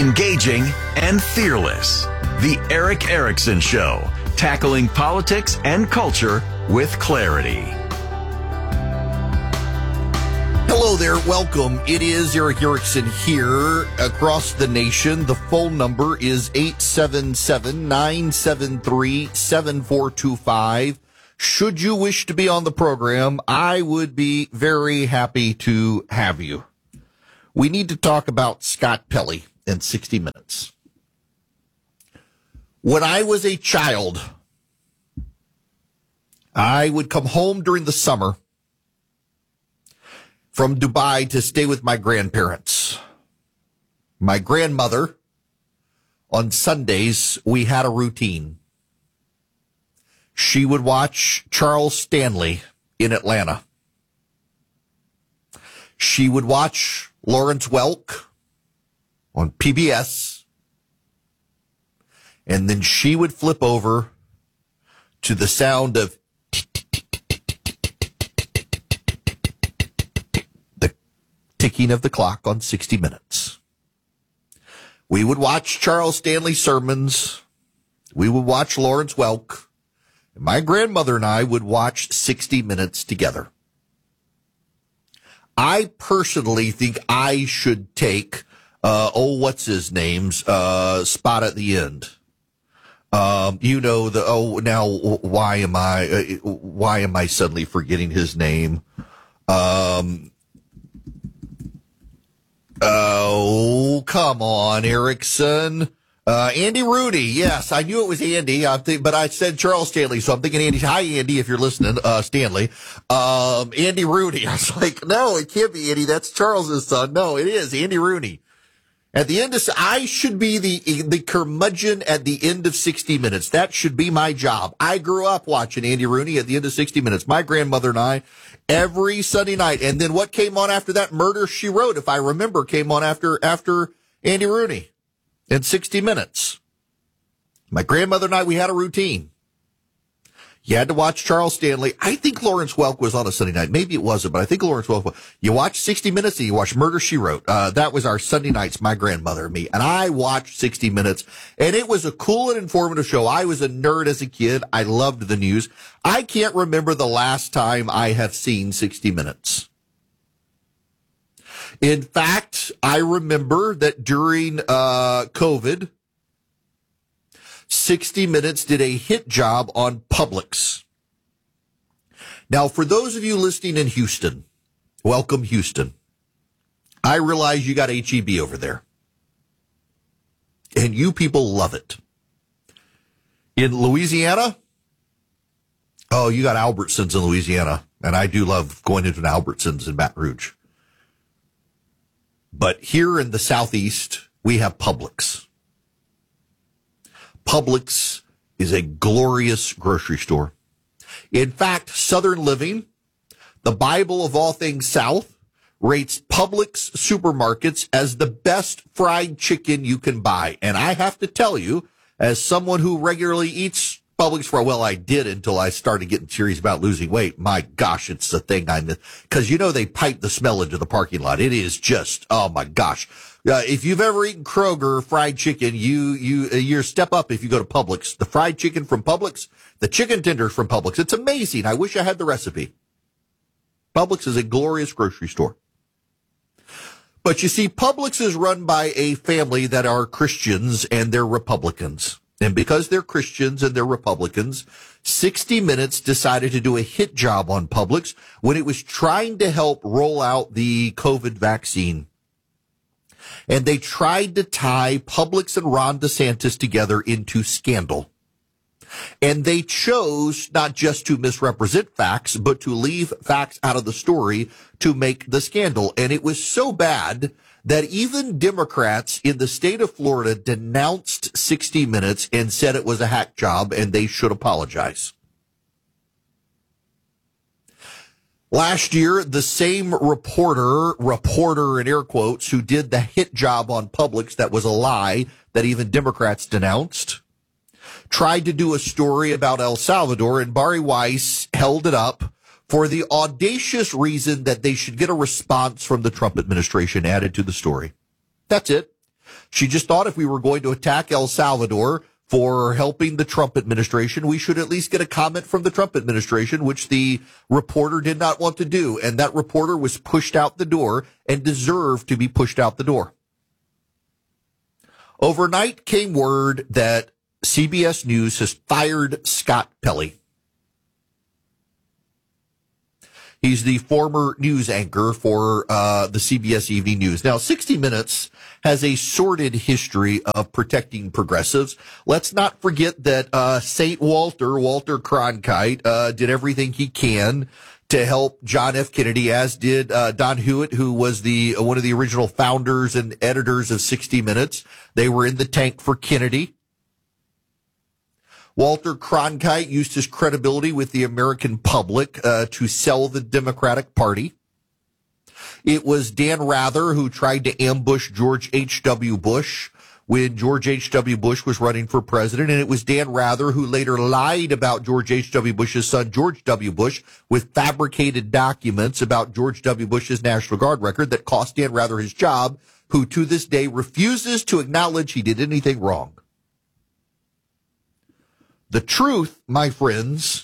engaging, and fearless. The Eric Erickson Show, tackling politics and culture with clarity. Hello there, welcome. It is Eric Erickson here across the nation. The phone number is 877-973-7425. Should you wish to be on the program, I would be very happy to have you. We need to talk about Scott Pelley in 60 Minutes. When I was a child, I would come home during the summer from Dubai to stay with my grandparents. My grandmother, on Sundays, we had a routine. She would watch Charles Stanley in Atlanta. She would watch Lawrence Welk on PBS. And then she would flip over to the sound of the ticking of the clock on 60 Minutes. We would watch Charles Stanley sermons. We would watch Lawrence Welk. My grandmother and I would watch 60 Minutes together. I personally think I should take, what's his name's, spot at the end. Why am I suddenly forgetting his name? Come on, Erickson. Andy Rooney. Yes, I knew it was Andy, but I said Charles Stanley, so I'm thinking Andy. Hi, Andy, if you're listening, Stanley. Andy Rooney. I was like, no, it can't be Andy. That's Charles's son. No, it is Andy Rooney. At the end of, I should be the curmudgeon at the end of 60 Minutes. That should be my job. I grew up watching Andy Rooney at the end of 60 Minutes. My grandmother and I, every Sunday night. And then what came on after that? Murder, She Wrote, if I remember, came on after Andy Rooney in 60 Minutes. My grandmother and I, we had a routine. You had to watch Charles Stanley. I think Lawrence Welk was on a Sunday night. Maybe it wasn't, but I think Lawrence Welk was. You watch 60 Minutes and you watch Murder, She Wrote. That was our Sunday nights, my grandmother and me. And I watched 60 Minutes, and it was a cool and informative show. I was a nerd as a kid. I loved the news. I can't remember the last time I have seen 60 Minutes. In fact, I remember that during COVID, 60 Minutes did a hit job on Publix. Now, for those of you listening in Houston, welcome Houston. I realize you got H-E-B over there. And you people love it. In Louisiana, oh, you got Albertsons in Louisiana. And I do love going into an Albertsons in Baton Rouge. But here in the Southeast, we have Publix. Publix is a glorious grocery store. In fact, Southern Living, the Bible of all things South, rates Publix supermarkets as the best fried chicken you can buy. And I have to tell you, as someone who regularly eats Publix I did until I started getting serious about losing weight. My gosh, it's the thing I miss. Because, they pipe the smell into the parking lot. It is just, oh, my gosh. If you've ever eaten Kroger fried chicken, you're step up if you go to Publix. The fried chicken from Publix, the chicken tenders from Publix. It's amazing. I wish I had the recipe. Publix is a glorious grocery store. But you see, Publix is run by a family that are Christians and they're Republicans. And because they're Christians and they're Republicans, 60 Minutes decided to do a hit job on Publix when it was trying to help roll out the COVID vaccine. And they tried to tie Publix and Ron DeSantis together into scandal. And they chose not just to misrepresent facts, but to leave facts out of the story to make the scandal. And it was so bad that even Democrats in the state of Florida denounced 60 Minutes and said it was a hack job and they should apologize. Last year, the same reporter in air quotes, who did the hit job on Publix that was a lie that even Democrats denounced, tried to do a story about El Salvador, and Bari Weiss held it up for the audacious reason that they should get a response from the Trump administration added to the story. That's it. She just thought if we were going to attack El Salvador for helping the Trump administration, we should at least get a comment from the Trump administration, which the reporter did not want to do. And that reporter was pushed out the door and deserved to be pushed out the door. Overnight came word that CBS News has fired Scott Pelley. He's the former news anchor for the CBS Evening News. Now, 60 Minutes has a sordid history of protecting progressives. Let's not forget that St. Walter Cronkite, did everything he can to help John F. Kennedy, as did Don Hewitt, who was one of the original founders and editors of 60 Minutes. They were in the tank for Kennedy. Walter Cronkite used his credibility with the American public to sell the Democratic Party. It was Dan Rather who tried to ambush George H.W. Bush when George H.W. Bush was running for president, and it was Dan Rather who later lied about George H.W. Bush's son, George W. Bush, with fabricated documents about George W. Bush's National Guard record that cost Dan Rather his job, who to this day refuses to acknowledge he did anything wrong. The truth, my friends,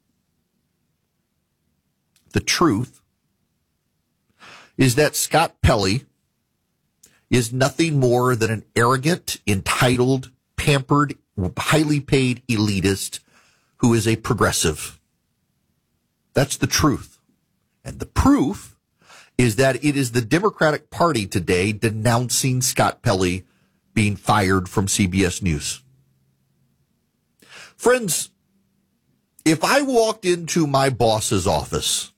the truth is that Scott Pelley is nothing more than an arrogant, entitled, pampered, highly paid elitist who is a progressive. That's the truth. And the proof is that it is the Democratic Party today denouncing Scott Pelley being fired from CBS News. Friends, if I walked into my boss's office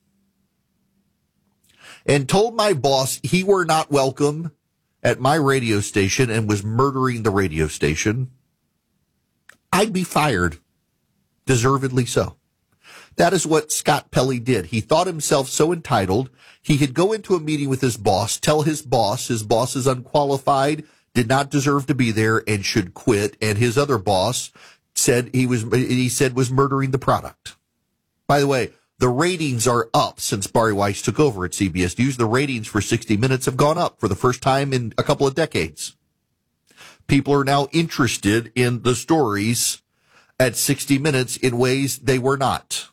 and told my boss he were not welcome at my radio station and was murdering the radio station, I'd be fired, deservedly so. That is what Scott Pelley did. He thought himself so entitled, he could go into a meeting with his boss, tell his boss is unqualified, did not deserve to be there, and should quit, and his other boss said was murdering the product. By the way, the ratings are up since Bari Weiss took over at CBS News. The ratings for 60 Minutes have gone up for the first time in a couple of decades. People are now interested in the stories at 60 Minutes in ways they were not.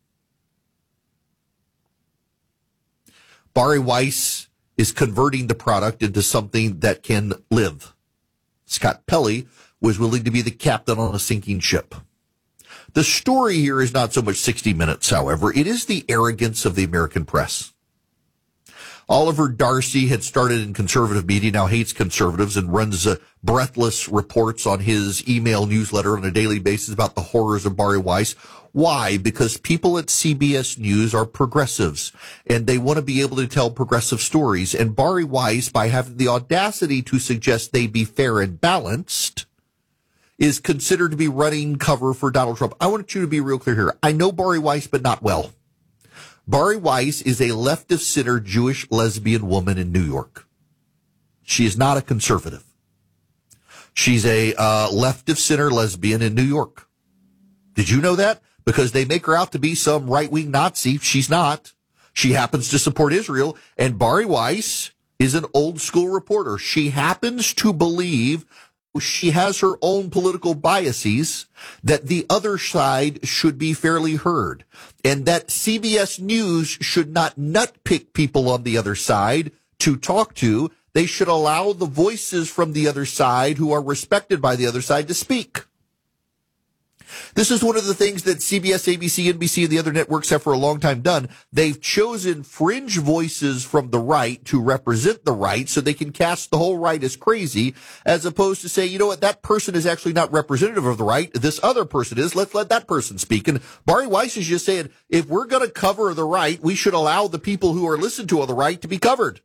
Bari Weiss is converting the product into something that can live. Scott Pelley was willing to be the captain on a sinking ship. The story here is not so much 60 Minutes, however. It is the arrogance of the American press. Oliver Darcy had started in conservative media, now hates conservatives, and runs breathless reports on his email newsletter on a daily basis about the horrors of Bari Weiss. Why? Because people at CBS News are progressives, and they want to be able to tell progressive stories. And Bari Weiss, by having the audacity to suggest they be fair and balanced, is considered to be running cover for Donald Trump. I want you to be real clear here. I know Bari Weiss, but not well. Bari Weiss is a left-of-center Jewish lesbian woman in New York. She is not a conservative. She's a left-of-center lesbian in New York. Did you know that? Because they make her out to be some right-wing Nazi. She's not. She happens to support Israel. And Bari Weiss is an old-school reporter. She happens to believe she has her own political biases, that the other side should be fairly heard, and that CBS News should not nutpick people on the other side to talk to. They should allow the voices from the other side who are respected by the other side to speak. This is one of the things that CBS, ABC, NBC, and the other networks have for a long time done. They've chosen fringe voices from the right to represent the right so they can cast the whole right as crazy, as opposed to say, you know what, that person is actually not representative of the right. This other person is. Let's let that person speak. And Bari Weiss is just saying, if we're going to cover the right, we should allow the people who are listened to on the right to be covered.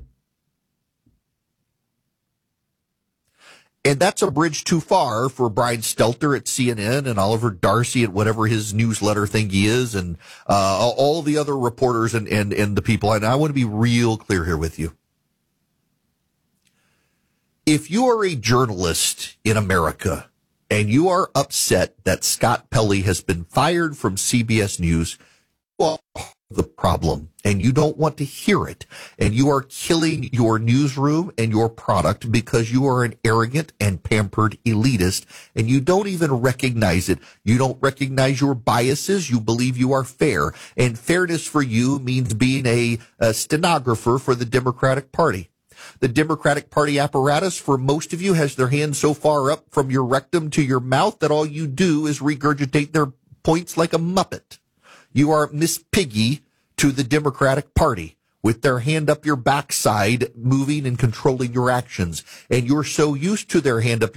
And that's a bridge too far for Brian Stelter at CNN and Oliver Darcy at whatever his newsletter thing he is, and all the other reporters and the people. And I want to be real clear here with you. If you are a journalist in America and you are upset that Scott Pelley has been fired from CBS News, well, the problem, and you don't want to hear it, and you are killing your newsroom and your product because you are an arrogant and pampered elitist, and you don't even recognize it. You don't recognize your biases. You believe you are fair, and fairness for you means being a stenographer for the Democratic Party. The Democratic Party apparatus for most of you has their hands so far up from your rectum to your mouth that all you do is regurgitate their points like a Muppet. You are Miss Piggy to the Democratic Party with their hand up your backside, moving and controlling your actions. And you're so used to their hand up